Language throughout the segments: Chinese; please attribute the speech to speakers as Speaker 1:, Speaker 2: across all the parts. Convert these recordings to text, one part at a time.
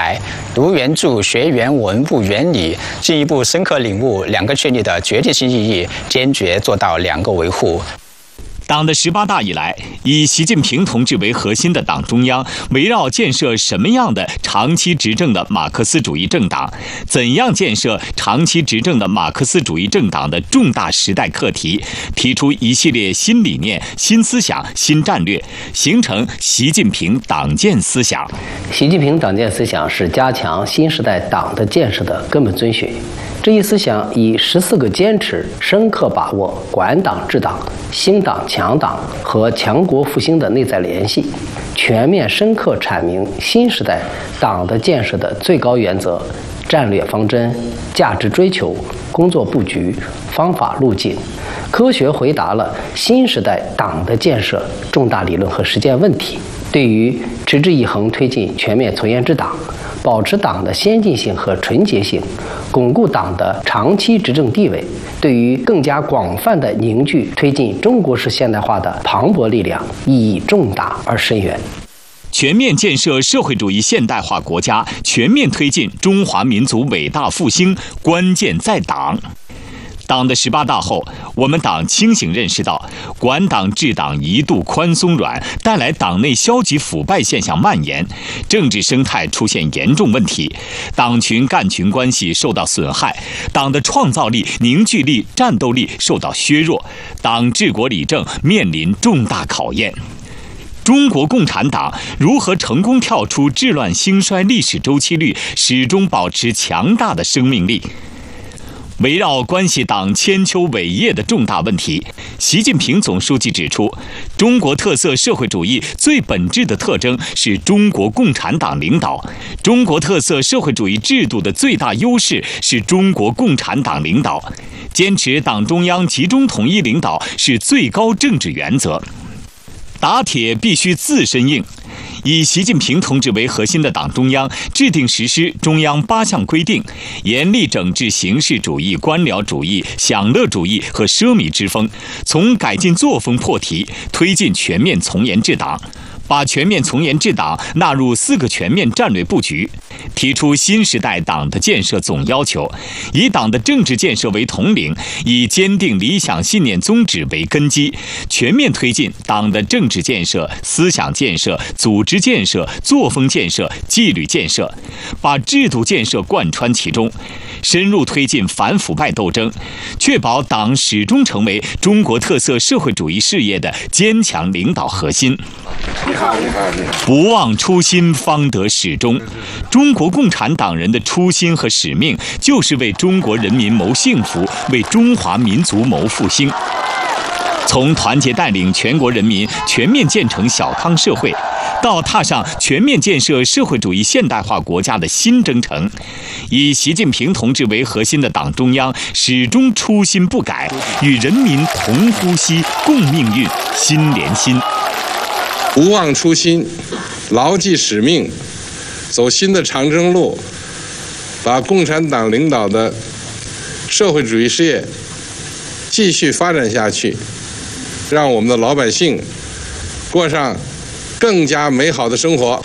Speaker 1: 来，读原著、学原文部原理，进一步深刻领悟两个确立的决定性意义，坚决做到两个维护。
Speaker 2: 党的18大以来，以习近平同志为核心的党中央，围绕建设什么样的长期执政的马克思主义政党，怎样建设长期执政的马克思主义政党的重大时代课题，提出一系列新理念、新思想、新战略，形成习近平党建思想。
Speaker 3: 习近平党建思想是加强新时代党的建设的根本遵循。这一思想以14个坚持深刻把握管党治党、兴党强党和强国复兴的内在联系，全面深刻阐明新时代党的建设的最高原则、战略方针、价值追求、工作布局、方法路径，科学回答了新时代党的建设重大理论和实践问题。对于持之以恒推进全面从严治党，保持党的先进性和纯洁性，巩固党的长期执政地位，对于更加广泛的凝聚推进中国式现代化的磅礴力量，意义重大而深远。
Speaker 2: 全面建设社会主义现代化国家，全面推进中华民族伟大复兴，关键在党。党的18大后，我们党清醒认识到，管党治党一度宽松软，带来党内消极腐败现象蔓延，政治生态出现严重问题，党群干群关系受到损害，党的创造力、凝聚力、战斗力受到削弱，党治国理政面临重大考验。中国共产党如何成功跳出治乱兴衰历史周期率，始终保持强大的生命力？围绕关系党千秋伟业的重大问题，习近平总书记指出，中国特色社会主义最本质的特征是中国共产党领导，中国特色社会主义制度的最大优势是中国共产党领导，坚持党中央集中统一领导是最高政治原则。打铁必须自身硬。以习近平同志为核心的党中央制定实施中央8项规定，严厉整治形式主义、官僚主义、享乐主义和奢靡之风，从改进作风破题，推进全面从严治党，把全面从严治党纳入4个全面战略布局，提出新时代党的建设总要求，以党的政治建设为统领，以坚定理想信念宗旨为根基，全面推进党的政治建设、思想建设、组织建设、作风建设、纪律建设，把制度建设贯穿其中，深入推进反腐败斗争，确保党始终成为中国特色社会主义事业的坚强领导核心。不忘初心，方得始终。中国共产党人的初心和使命，就是为中国人民谋幸福，为中华民族谋复兴。从团结带领全国人民全面建成小康社会，到踏上全面建设社会主义现代化国家的新征程，以习近平同志为核心的党中央始终初心不改，与人民同呼吸、共命运、心连心。
Speaker 4: 不忘初心，牢记使命，走新的长征路，把共产党领导的社会主义事业继续发展下去，让我们的老百姓过上更加美好的生活。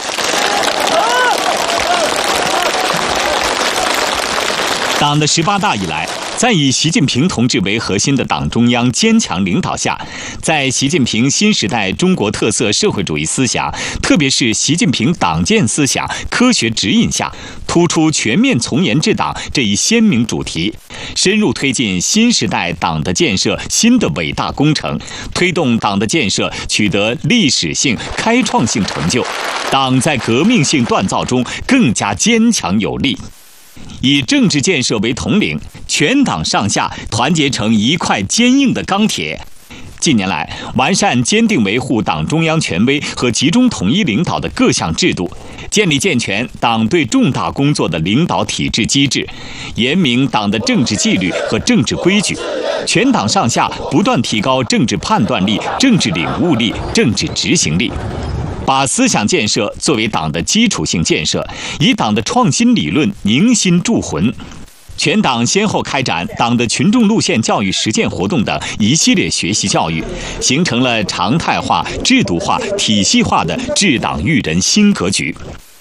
Speaker 2: 党的18大以来，在以习近平同志为核心的党中央坚强领导下，在习近平新时代中国特色社会主义思想，特别是习近平党建思想科学指引下，突出全面从严治党这一鲜明主题，深入推进新时代党的建设新的伟大工程，推动党的建设取得历史性、开创性成就，党在革命性锻造中更加坚强有力。以政治建设为统领，全党上下团结成一块坚硬的钢铁。近年来，完善坚定维护党中央权威和集中统一领导的各项制度，建立健全党对重大工作的领导体制机制，严明党的政治纪律和政治规矩，全党上下不断提高政治判断力、政治领悟力、政治执行力。把思想建设作为党的基础性建设，以党的创新理论凝心铸魂。全党先后开展党的群众路线教育实践活动等一系列学习教育，形成了常态化、制度化、体系化的治党育人新格局。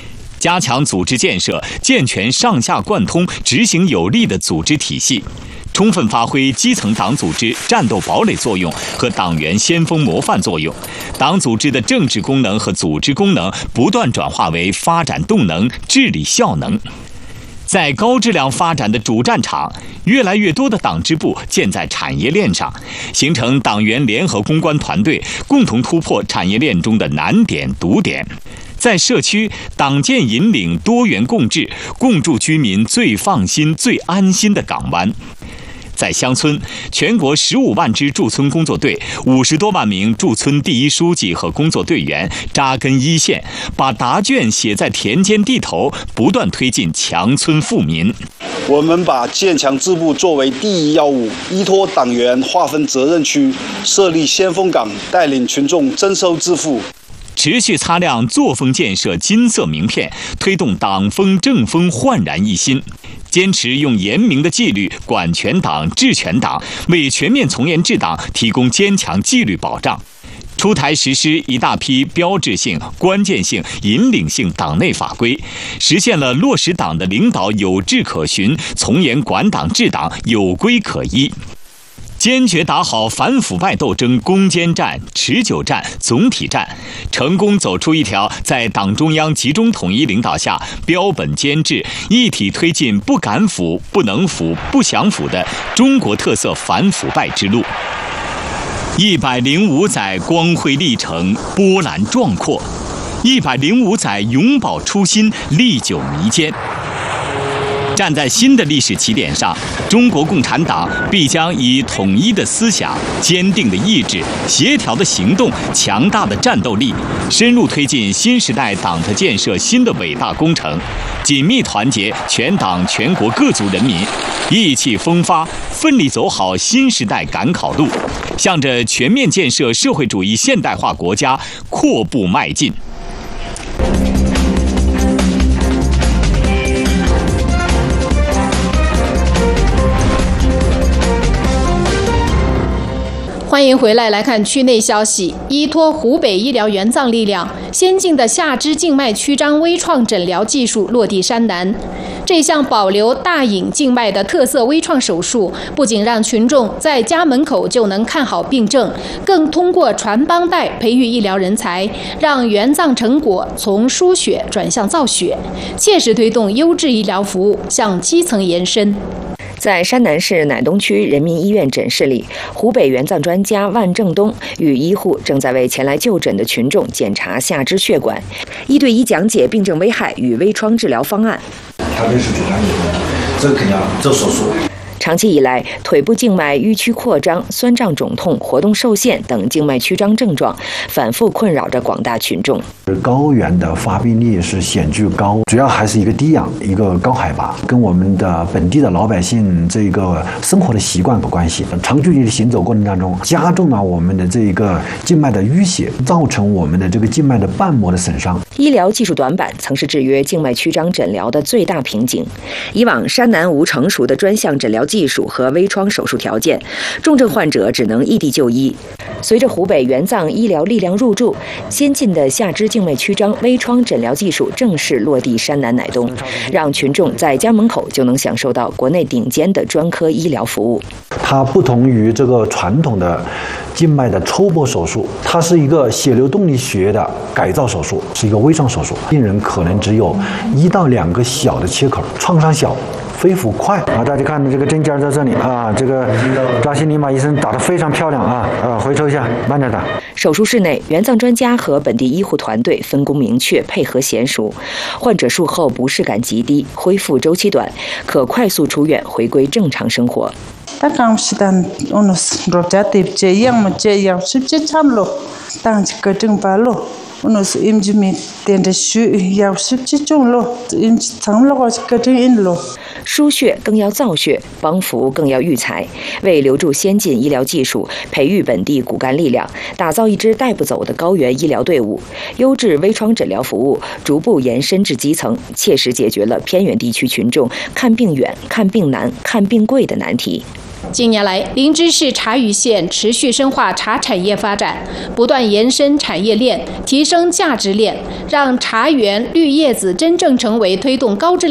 Speaker 2: 加强组织建设，健全上下贯通、执行有力的组织体系，充分发挥基层党组织战斗堡垒作用和党员先锋模范作用，党组织的政治功能和组织功能不断转化为发展动能、治理效能。在高质量发展的主战场，越来越多的党支部建在产业链上，形成党员联合攻关团队，共同突破产业链中的难点、堵点。在社区，党建引领多元共治，共筑居民最放心、最安心的港湾。在乡村，全国15万支驻村工作队、50多万名驻村第一书记和工作队员扎根一线，把答卷写在田间地头，不断推进强村富民。
Speaker 5: 我们把建强支部作为第一要务，依托党员划分责任区，设立先锋岗，带领群众增收致富。
Speaker 2: 持续擦亮作风建设金色名片，推动党风政风焕然一新。坚持用严明的纪律管全党、治全党，为全面从严治党提供坚强纪律保障。出台实施一大批标志性、关键性、引领性党内法规，实现了落实党的领导有制可循，从严管党治党有规可依。坚决打好反腐败斗争攻坚战、持久战、总体战，成功走出一条在党中央集中统一领导下标本兼治、一体推进不敢腐、不能腐、不想腐的中国特色反腐败之路。105载光辉历程波澜壮阔，105载永葆初心历久弥坚。站在新的历史起点上，中国共产党必将以统一的思想、坚定的意志、协调的行动、强大的战斗力，深入推进新时代党的建设新的伟大工程，紧密团结全党全国各族人民，意气风发，奋力走好新时代赶考路，向着全面建设社会主义现代化国家阔步迈进。
Speaker 6: 欢迎回来看区内消息。依托湖北医疗援藏力量，先进的下肢静脉曲张微创诊疗技术落地山南。这项保留大隐静脉的特色微创手术，不仅让群众在家门口就能看好病症，更通过传帮带培育医疗人才，让援藏成果从输血转向造血，切实推动优质医疗服务向基层延伸。
Speaker 7: 在山南市乃东区人民医院诊室里，湖北援藏专家万正东与医护正在为前来就诊的群众检查下肢血管，1对1讲解病症危害与微创治疗方案。
Speaker 8: 特别是จุดนั้น这个肯定要做手术。
Speaker 7: 长期以来，腿部静脉迂曲扩张、酸胀肿痛、活动受限等静脉曲张症状反复困扰着广大群众。
Speaker 8: 高原的发病率是显著高，主要还是一个低氧、一个高海拔，跟我们的本地的老百姓这个生活的习惯有关系。长距离的行走过程当中，加重了我们的这个静脉的淤血，造成我们的这个静脉的瓣膜的损伤。
Speaker 7: 医疗技术短板曾是制约静脉曲张诊疗的最大瓶颈。以往山南无成熟的专项诊疗技术和微创手术条件，重症患者只能异地就医。随着湖北援藏医疗力量入驻，先进的下肢静脉曲张微创诊疗技术正式落地山南乃东，让群众在家门口就能享受到国内顶尖的专科医疗服务。
Speaker 8: 它不同于这个传统的静脉的抽剥手术，它是一个血流动力学的改造手术，是一个微创手术。病人可能只有1到2个小的切口，创伤小，恢复快啊！大家看这个针尖在这里啊，这个扎西尼玛医生打得非常漂亮啊！回抽一下，慢点打。
Speaker 7: 手术室内，援藏专家和本地医护团队分工明确，配合娴熟，患者术后不适感极低，恢复周期短，可快速出院，回归正常生活。输血更要造血，帮扶更要育才。为留住先进医疗技术，培育本地骨干力量，打造一支带不走的高原医疗队伍，优质微创诊疗服务逐步延伸至基层，切实解决了偏远地区群众看病远、看病难、看病贵的难题。
Speaker 6: 近年来，林芝市茶语县持续深化茶产业发展，不断延伸产业链，提升价值链，让茶园绿叶子真正成为推动高质量